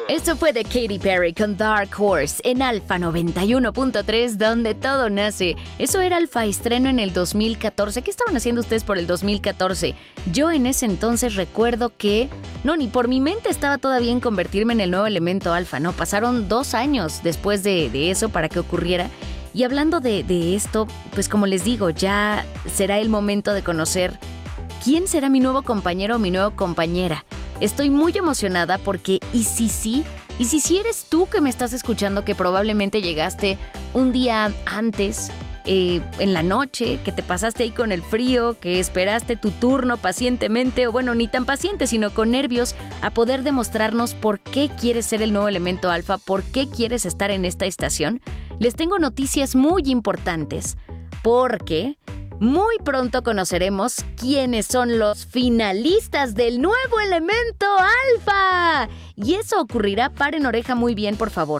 Esto fue de Katy Perry con Dark Horse en Alfa 91.3, donde todo nace. Eso era Alfa estreno en el 2014. ¿Qué estaban haciendo ustedes por el 2014? Yo en ese entonces recuerdo que, ni por mi mente estaba todavía en convertirme en el nuevo elemento Alfa, ¿no? Pasaron 2 años después de eso para que ocurriera. Y hablando de esto, pues como les digo, ya será el momento de conocer quién será mi nuevo compañero o mi nueva compañera. Estoy muy emocionada porque ¿y si sí eres tú que me estás escuchando, que probablemente llegaste un día antes, en la noche, que te pasaste ahí con el frío, que esperaste tu turno pacientemente, o bueno, ni tan paciente, sino con nervios, a poder demostrarnos por qué quieres ser el nuevo elemento Alfa, por qué quieres estar en esta estación? Les tengo noticias muy importantes, porque muy pronto conoceremos quiénes son los finalistas del nuevo elemento Alfa. Y eso ocurrirá, paren oreja muy bien, por favor,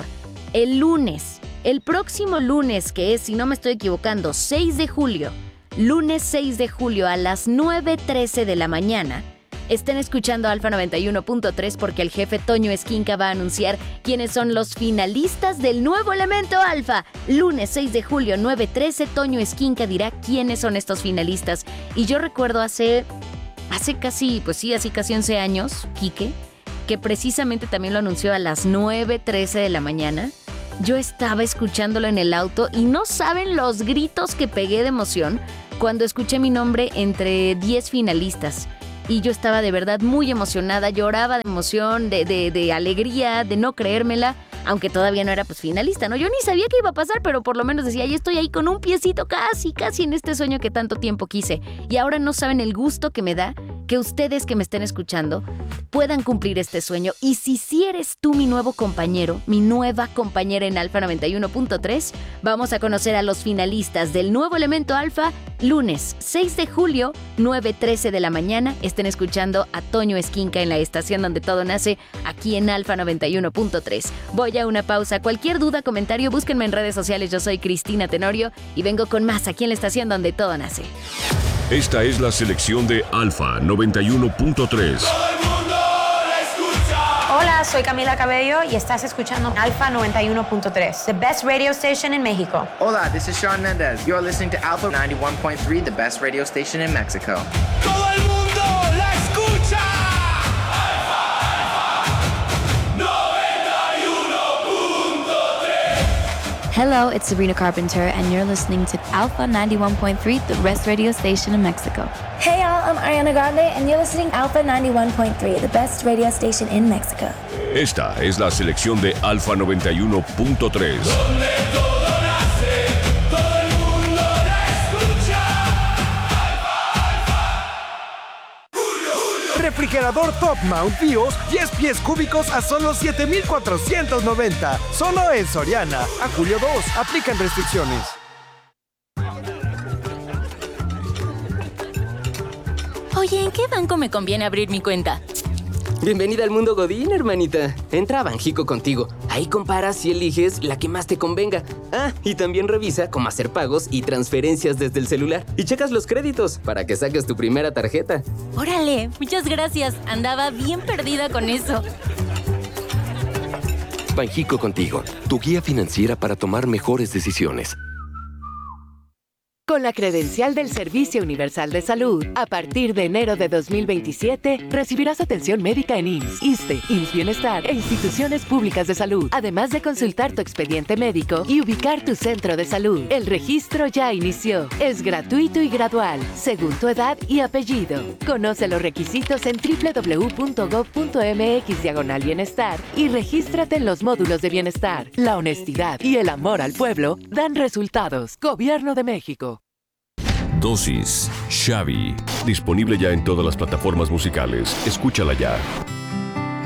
el próximo lunes, que es, si no me estoy equivocando, 6 de julio, lunes 6 de julio a las 9:13 de la mañana. Estén escuchando Alfa 91.3 porque el jefe Toño Esquinca va a anunciar quiénes son los finalistas del nuevo elemento Alfa. Lunes 6 de julio, 9:13, Toño Esquinca dirá quiénes son estos finalistas. Y yo recuerdo hace casi 11 años, Quique, que precisamente también lo anunció a las 9:13 de la mañana. Yo estaba escuchándolo en el auto y no saben los gritos que pegué de emoción cuando escuché mi nombre entre 10 finalistas. Y yo estaba de verdad muy emocionada, lloraba de emoción, de alegría, de no creérmela, aunque todavía no era finalista, ¿no? Yo ni sabía qué iba a pasar, pero por lo menos decía, ya estoy ahí con un piecito casi en este sueño que tanto tiempo quise. Y ahora no saben el gusto que me da que ustedes que me estén escuchando puedan cumplir este sueño. Y si eres tú mi nuevo compañero, mi nueva compañera en Alfa 91.3, vamos a conocer a los finalistas del nuevo elemento Alfa lunes 6 de julio, 9:13 de la mañana. Estén escuchando a Toño Esquinca en la estación donde todo nace, aquí en Alfa 91.3. Voy a una pausa. Cualquier duda, comentario, búsquenme en redes sociales. Yo soy Cristina Tenorio y vengo con más aquí en la estación donde todo nace. Esta es la selección de Alfa 91.3. Hola, soy Camila Cabello y estás escuchando Alfa 91.3, the best radio station in Mexico. Hola, this is Shawn Mendes. You're listening to Alpha 91.3, the best radio station in Mexico. ¡Todo el mundo la escucha! Alfa, Alfa 91.3. Hello, it's Sabrina Carpenter, and you're listening to Alpha 91.3, the best radio station in Mexico. Hey y'all, I'm Ariana Grande, and you're listening to Alpha 91.3, the best radio station in Mexico. Esta es la selección de Alfa 91.3. Donde todo nace, todo el mundo la escucha. Alfa, Alfa. Refrigerador Top Mount BIOS, 10 pies cúbicos a solo 7,490. Solo en Soriana. A julio 2. Aplican restricciones. Oye, ¿en qué banco me conviene abrir mi cuenta? Bienvenida al mundo Godín, hermanita. Entra a Banjico Contigo. Ahí comparas y eliges la que más te convenga. Ah, y también revisa cómo hacer pagos y transferencias desde el celular. Y checas los créditos para que saques tu primera tarjeta. Órale, muchas gracias. Andaba bien perdida con eso. Banjico Contigo, tu guía financiera para tomar mejores decisiones. Con la credencial del Servicio Universal de Salud, a partir de enero de 2027, recibirás atención médica en IMSS, ISSSTE, IMSS Bienestar e instituciones públicas de salud, además de consultar tu expediente médico y ubicar tu centro de salud. El registro ya inició. Es gratuito y gradual, según tu edad y apellido. Conoce los requisitos en www.gov.mx/bienestar y regístrate en los módulos de bienestar. La honestidad y el amor al pueblo dan resultados. Gobierno de México. Dosis Xavi. Disponible ya en todas las plataformas musicales. Escúchala ya.